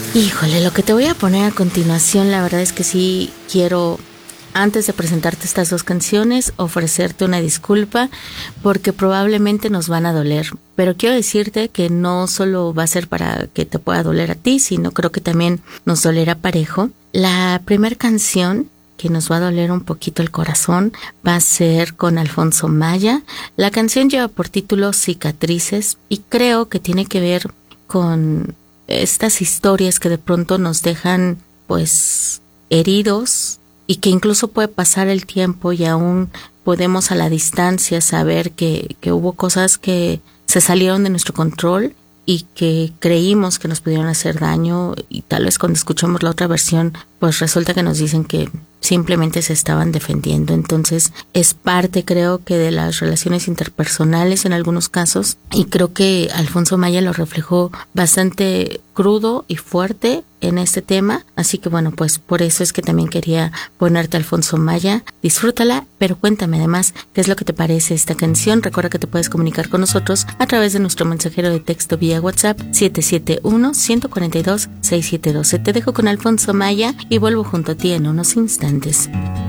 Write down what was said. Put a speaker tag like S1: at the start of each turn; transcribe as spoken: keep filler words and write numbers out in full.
S1: Híjole, lo que te voy a poner a continuación, la verdad es que sí quiero, antes de presentarte estas dos canciones, ofrecerte una disculpa porque probablemente nos van a doler. Pero quiero decirte que no solo va a ser para que te pueda doler a ti, sino creo que también nos dolerá parejo. La primera canción que nos va a doler un poquito el corazón va a ser con Alfonso Maya. La canción lleva por título Cicatrices y creo que tiene que ver con estas historias que de pronto nos dejan pues heridos y que incluso puede pasar el tiempo y aún podemos a la distancia saber que, que hubo cosas que se salieron de nuestro control y que creímos que nos pudieron hacer daño, y tal vez cuando escuchamos la otra versión pues resulta que nos dicen que simplemente se estaban defendiendo. Entonces es parte, creo que, de las relaciones interpersonales en algunos casos, y creo que Alfonso Maya lo reflejó bastante crudo y fuerte en este tema, así que bueno, pues por eso es que también quería ponerte Alfonso Maya. Disfrútala, pero cuéntame además qué es lo que te parece esta canción. Recuerda que te puedes comunicar con nosotros a través de nuestro mensajero de texto vía WhatsApp siete siete uno, uno cuatro dos, seis siete uno dos. Te dejo con Alfonso Maya y vuelvo junto a ti en unos instantes.